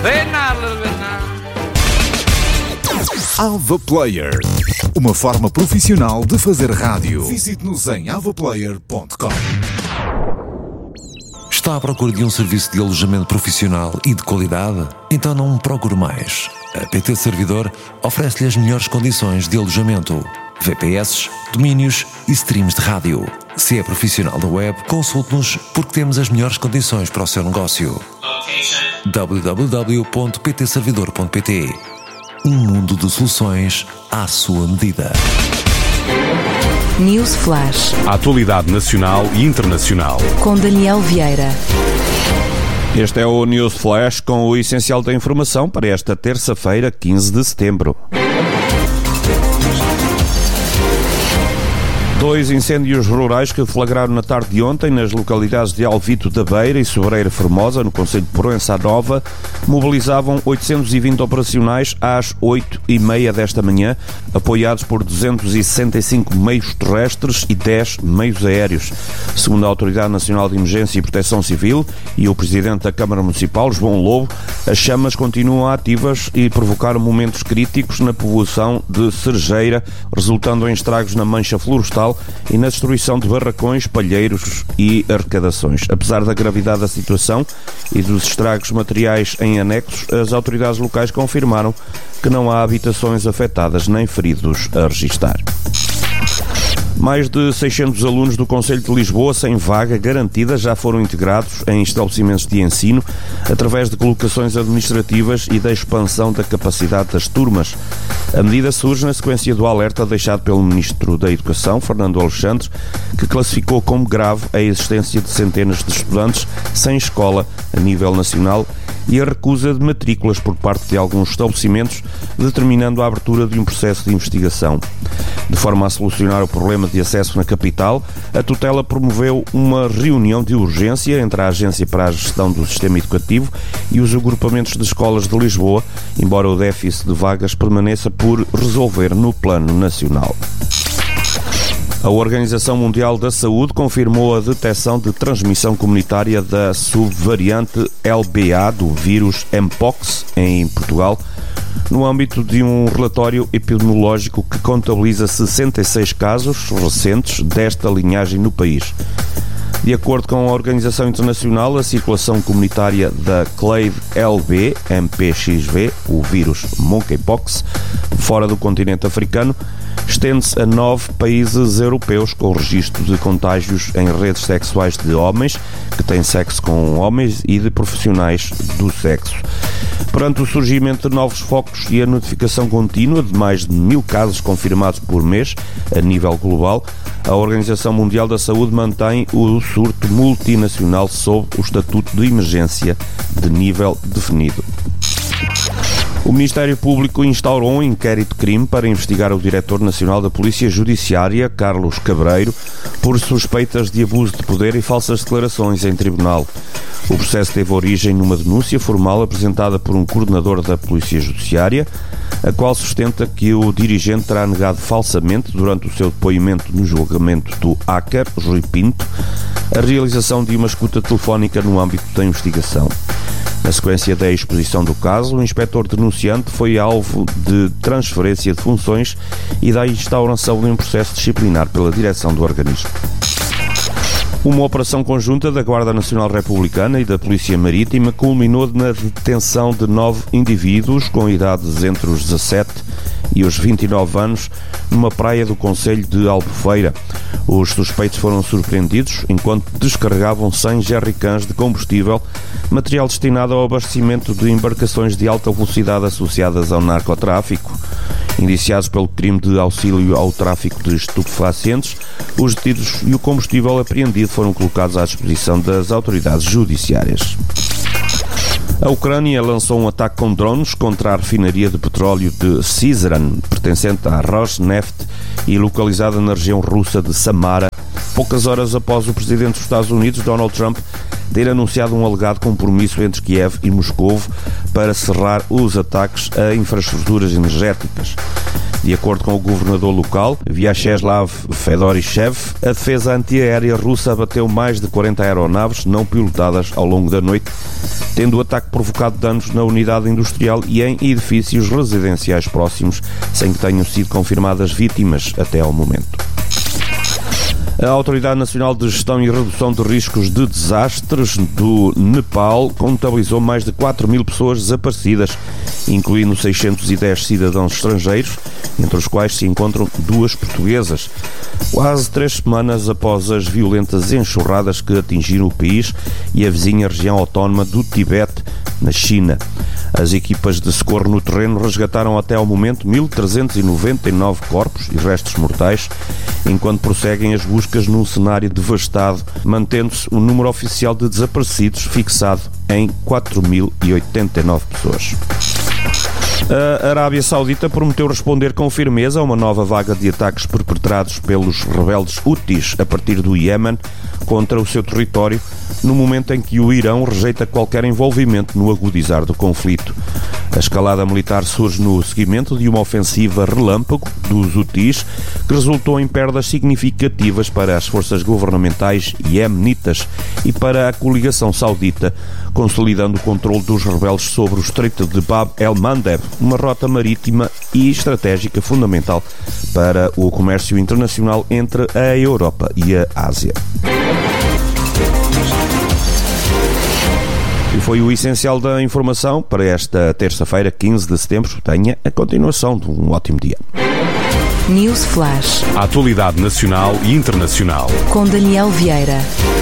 Ava Player, uma forma profissional de fazer rádio. Visite-nos em avaplayer.com. Está à procura de um serviço de alojamento profissional e de qualidade? Então não procure mais. A PT Servidor oferece-lhe as melhores condições de alojamento: VPS, domínios e streams de rádio. Se é profissional da web, consulte-nos porque temos as melhores condições para o seu negócio. www.ptservidor.pt. Um mundo de soluções à sua medida. News Flash. A atualidade nacional e internacional. Com Daniel Vieira. Este é o News Flash com o essencial da informação para esta terça-feira, 15 de setembro. 2 incêndios rurais que flagraram na tarde de ontem nas localidades de Alvito da Beira e Sobreira Formosa, no concelho de Proença Nova, mobilizavam 820 operacionais às 8h30 desta manhã, apoiados por 265 meios terrestres e 10 meios aéreos. Segundo a Autoridade Nacional de Emergência e Proteção Civil e o Presidente da Câmara Municipal, João Lobo, as chamas continuam ativas e provocaram momentos críticos na povoação de Cerejeira, resultando em estragos na mancha florestal e na destruição de barracões, palheiros e arrecadações. Apesar da gravidade da situação e dos estragos materiais em anexos, as autoridades locais confirmaram que não há habitações afetadas nem feridos a registar. Mais de 600 alunos do Concelho de Lisboa sem vaga garantida já foram integrados em estabelecimentos de ensino através de colocações administrativas e da expansão da capacidade das turmas. A medida surge na sequência do alerta deixado pelo Ministro da Educação, Fernando Alexandre, que classificou como grave a existência de centenas de estudantes sem escola a nível nacional e a recusa de matrículas por parte de alguns estabelecimentos, determinando a abertura de um processo de investigação. De forma a solucionar o problema de acesso na capital, a tutela promoveu uma reunião de urgência entre a Agência para a Gestão do Sistema Educativo e os agrupamentos de escolas de Lisboa, embora o déficit de vagas permaneça por resolver no plano nacional. A Organização Mundial da Saúde confirmou a detecção de transmissão comunitária da subvariante LBA do vírus Mpox em Portugal, no âmbito de um relatório epidemiológico que contabiliza 66 casos recentes desta linhagem no país. De acordo com a Organização Internacional, a circulação comunitária da Clade LB, MPXV, o vírus Monkeypox, fora do continente africano, estende-se a 9 países europeus com registro de contágios em redes sexuais de homens que têm sexo com homens e de profissionais do sexo. Perante o surgimento de novos focos e a notificação contínua de mais de 1000 casos confirmados por mês a nível global, a Organização Mundial da Saúde mantém o surto multinacional sob o estatuto de emergência de nível definido. O Ministério Público instaurou um inquérito-crime para investigar o Diretor Nacional da Polícia Judiciária, Carlos Cabreiro, por suspeitas de abuso de poder e falsas declarações em tribunal. O processo teve origem numa denúncia formal apresentada por um coordenador da Polícia Judiciária, a qual sustenta que o dirigente terá negado falsamente, durante o seu depoimento no julgamento do hacker, Rui Pinto, a realização de uma escuta telefónica no âmbito da investigação. Na sequência da exposição do caso, o inspetor denunciante foi alvo de transferência de funções e da instauração de um processo disciplinar pela direção do organismo. Uma operação conjunta da Guarda Nacional Republicana e da Polícia Marítima culminou na detenção de 9 indivíduos com idades entre os 17 e os 29 anos numa praia do concelho de Albufeira. Os suspeitos foram surpreendidos enquanto descarregavam 100 jerrycans de combustível, material destinado ao abastecimento de embarcações de alta velocidade associadas ao narcotráfico. Indiciados pelo crime de auxílio ao tráfico de estupefacientes, os detidos e o combustível apreendido foram colocados à disposição das autoridades judiciárias. A Ucrânia lançou um ataque com drones contra a refinaria de petróleo de Syzran, pertencente à Rosneft e localizada na região russa de Samara, poucas horas após o presidente dos Estados Unidos, Donald Trump, ter anunciado um alegado compromisso entre Kiev e Moscovo para cerrar os ataques a infraestruturas energéticas. De acordo com o governador local, Vyacheslav Fedorishev, a defesa antiaérea russa abateu mais de 40 aeronaves não pilotadas ao longo da noite, tendo o ataque provocado danos na unidade industrial e em edifícios residenciais próximos, sem que tenham sido confirmadas vítimas até ao momento. A Autoridade Nacional de Gestão e Redução de Riscos de Desastres do Nepal contabilizou mais de 4.000 pessoas desaparecidas, incluindo 610 cidadãos estrangeiros, entre os quais se encontram 2 portuguesas, quase 3 semanas após as violentas enxurradas que atingiram o país e a vizinha região autónoma do Tibete, na China. As equipas de socorro no terreno resgataram até ao momento 1.399 corpos e restos mortais, enquanto prosseguem as buscas num cenário devastado, mantendo-se o número oficial de desaparecidos fixado em 4.089 pessoas. A Arábia Saudita prometeu responder com firmeza a uma nova vaga de ataques perpetrados pelos rebeldes Houthis a partir do Iémen contra o seu território, no momento em que o Irão rejeita qualquer envolvimento no agudizar do conflito. A escalada militar surge no seguimento de uma ofensiva relâmpago dos Houthis, que resultou em perdas significativas para as forças governamentais iemenitas e para a coligação saudita, consolidando o controle dos rebeldes sobre o estreito de Bab el-Mandeb, uma rota marítima e estratégica fundamental para o comércio internacional entre a Europa e a Ásia. E foi o essencial da informação para esta terça-feira, 15 de setembro. Tenha a continuação de um ótimo dia. News Flash. A atualidade nacional e internacional. Com Daniel Vieira.